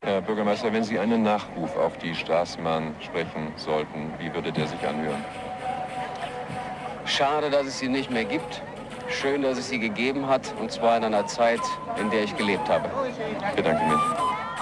Herr Bürgermeister, wenn Sie einen Nachruf auf die Straßenbahn sprechen sollten, wie würde der sich anhören? Schade, dass es sie nicht mehr gibt. Schön, dass es sie gegeben hat, und zwar in einer Zeit, in der ich gelebt habe. Ich bedanke mich.